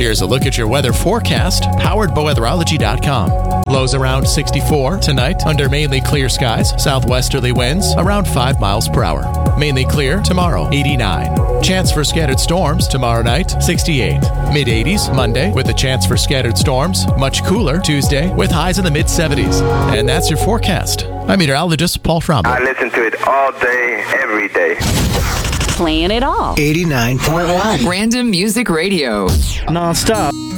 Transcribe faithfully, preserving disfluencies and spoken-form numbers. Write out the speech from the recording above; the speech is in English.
Here's a look at your weather forecast, powered by weatherology dot com. Lows around sixty-four tonight under mainly clear skies. Southwesterly winds around five miles per hour. Mainly clear tomorrow, eighty-nine. Chance for scattered storms tomorrow night, sixty-eight. Mid eighties Monday with a chance for scattered storms. Much cooler Tuesday with highs in the mid seventies. And that's your forecast. I'm meteorologist Paul Fromber. I listen to it all day, every day. Playing it all. eighty-nine point one. Random Music Radio. Non-stop.